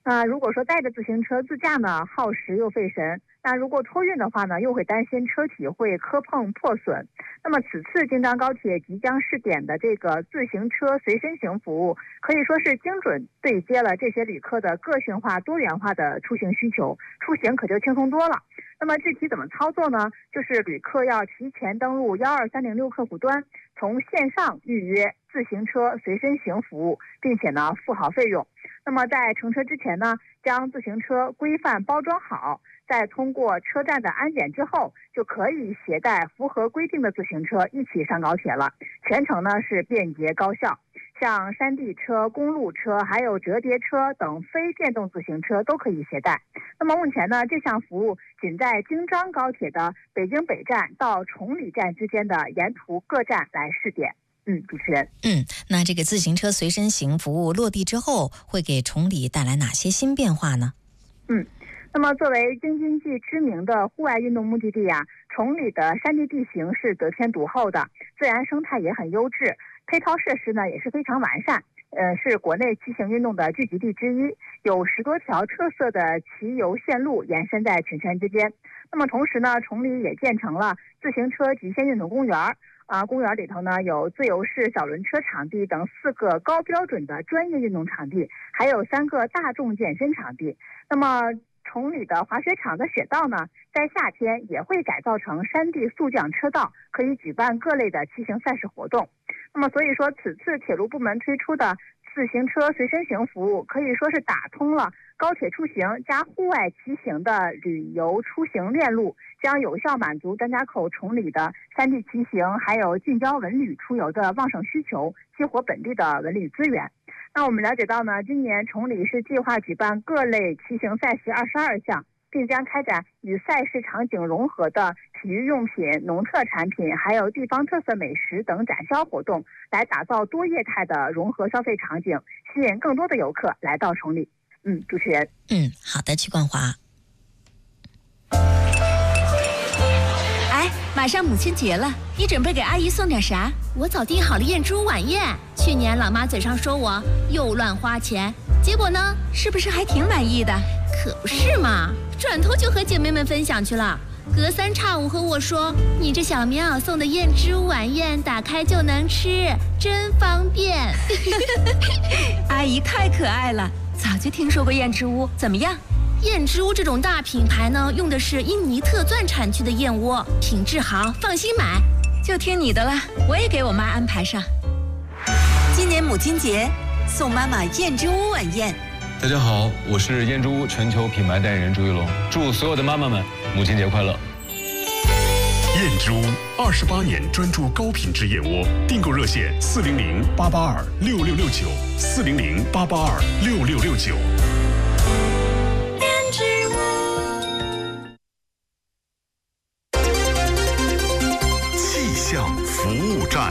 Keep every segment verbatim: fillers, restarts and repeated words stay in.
那如果说带着自行车自驾呢，耗时又费神。那如果托运的话呢，又会担心车体会磕碰破损。那么此次京张高铁即将试点的这个自行车随身行服务，可以说是精准对接了这些旅客的个性化、多元化的出行需求，出行可就轻松多了。那么具体怎么操作呢？就是旅客要提前登录幺二三零六客户端，从线上预约自行车随身行服务，并且呢付好费用。那么在乘车之前呢，将自行车规范包装好，在通过车站的安检之后，就可以携带符合规定的自行车一起上高铁了。全程呢是便捷高效，像山地车、公路车还有折叠车等非电动自行车都可以携带。那么目前呢，这项服务仅在京张高铁的北京北站到崇礼站之间的沿途各站来试点。嗯，主持人。 嗯，那这个自行车随身行服务落地之后，会给崇礼带来哪些新变化呢？ 嗯，那么作为京津冀知名的户外运动目的地啊，崇礼的山地地形是得天独厚的，自然生态也很优质，配套设施呢也是非常完善。呃，是国内骑行运动的聚集地之一，有十多条特色的骑游线路延伸在群圈之间。那么同时呢，崇礼也建成了自行车极限运动公园。啊，公园里头呢有自由式小轮车场地等四个高标准的专业运动场地，还有三个大众健身场地。那么崇礼的滑雪场的雪道呢，在夏天也会改造成山地速降车道，可以举办各类的骑行赛事活动。那么所以说，此次铁路部门推出的自行车随身行服务，可以说是打通了高铁出行加户外骑行的旅游出行链路，将有效满足张家口崇礼的山地骑行还有近郊文旅出游的旺盛需求，激活本地的文旅资源。那我们了解到呢，今年崇礼是计划举办各类骑行赛事二十二项，并将开展与赛事场景融合的体育用品、农特产品还有地方特色美食等展销活动，来打造多业态的融合消费场景，吸引更多的游客来到崇礼。嗯，主持人。 嗯，好的，曲冠华。 哎，马上母亲节了，你准备给阿姨送点啥？ 我早订好了燕珠晚宴。去年老妈嘴上说我又乱花钱，结果呢， 是不是还挺满意的？ 可不是嘛，转头就和姐妹们分享去了。隔三差五和我说，你这小棉袄送的燕珠晚宴打开就能吃，真方便。 阿姨太可爱了，早就听说过燕之屋，怎么样？ 燕之屋这种大品牌呢，用的是印尼特钻产区的燕窝，品质好，放心买。 就听你的了，我也给我妈安排上。今年母亲节，送妈妈燕之屋晚宴。 大家好，我是燕之屋全球品牌代言人朱一龙，祝所有的妈妈们母亲节快乐。 燕之屋二十八年专注高品质燕窝，订购热线四零零八八二六六六九四零零八八二六六六九。 燕之屋气象服务站。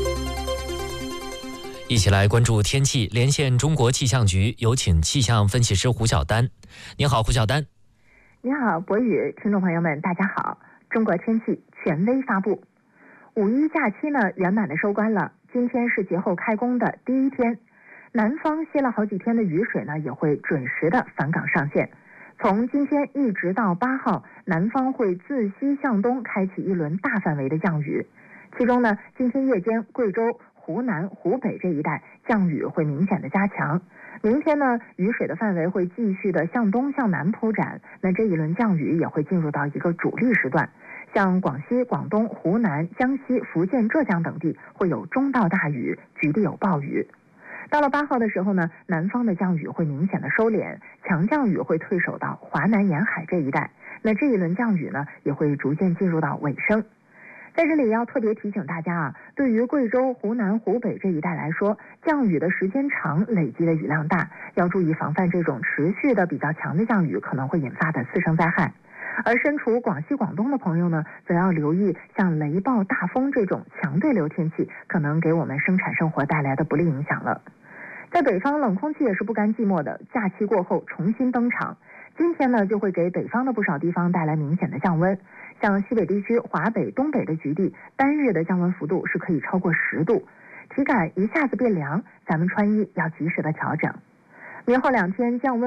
一起来关注天气，连线中国气象局，有请气象分析师胡晓丹。您好，胡晓丹。 你好，博宇，听众朋友们，大家好。中国天气权威发布，五一假期呢圆满的收官了，今天是节后开工的第一天。南方歇了好几天的雨水呢，也会准时的返港上线。从今天一直到八号，南方会自西向东开启一轮大范围的降雨，其中呢，今天夜间贵州、湖南、湖北这一带降雨会明显的加强。明天呢，雨水的范围会继续的向东向南铺展，那这一轮降雨也会进入到一个主力时段，像广西、广东、湖南、江西、福建、浙江等地会有中到大雨，局地有暴雨。到了八号的时候呢，南方的降雨会明显的收敛，强降雨会退守到华南沿海这一带，那这一轮降雨呢，也会逐渐进入到尾声。在这里要特别提醒大家啊，对于贵州、湖南、湖北这一带来说，降雨的时间长，累积的雨量大，要注意防范这种持续的比较强的降雨可能会引发的次生灾害。而身处广西、广东的朋友呢，则要留意像雷暴、大风这种强对流天气可能给我们生产生活带来的不利影响了。在北方，冷空气也是不甘寂寞的，假期过后重新登场。今天呢，就会给北方的不少地方带来明显的降温，像西北地区、华北、东北的局地，单日的降温幅度是可以超过十度，体感一下子变凉，咱们穿衣要及时的调整。明后两天降温